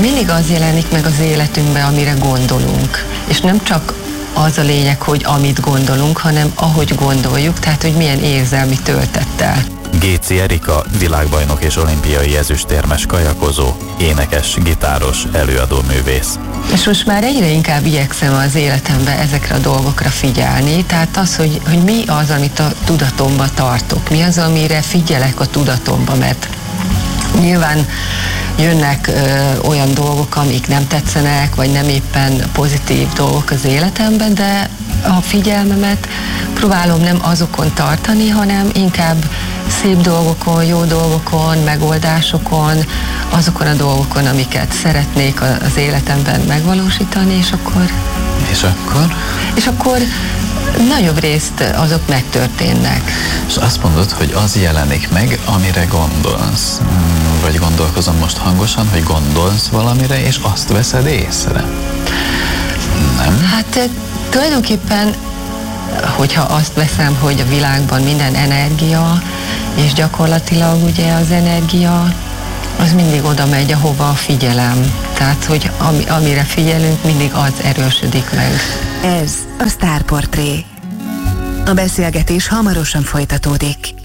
mindig az jelenik meg az életünkben, amire gondolunk. És nem csak az a lényeg, hogy amit gondolunk, hanem ahogy gondoljuk, tehát hogy milyen érzelmi töltettel. Géczi Erika, világbajnok és olimpiai ezüstérmes kajakozó, énekes, gitáros, előadóművész. És most már egyre inkább igyekszem az életemben ezekre a dolgokra figyelni, tehát az, hogy mi az, amit a tudatomba tartok, mi az, amire figyelek a tudatomba, mert nyilván jönnek olyan dolgok, amik nem tetszenek, vagy nem éppen pozitív dolgok az életemben, de a figyelmemet próbálom nem azokon tartani, hanem inkább szép dolgokon, jó dolgokon, megoldásokon, azokon a dolgokon, amiket szeretnék az életemben megvalósítani, és akkor nagyobb részt azok megtörténnek. És azt mondod, hogy az jelenik meg, amire gondolsz. Vagy gondolkozom most hangosan, hogy gondolsz valamire, és azt veszed észre. Nem? Hát tulajdonképpen, hogyha azt veszem, hogy a világban minden energia, és gyakorlatilag ugye az energia, az mindig oda megy, ahova a figyelem. Tehát, hogy amire figyelünk, mindig az erősödik meg. Ez a Sztárportré. A beszélgetés hamarosan folytatódik.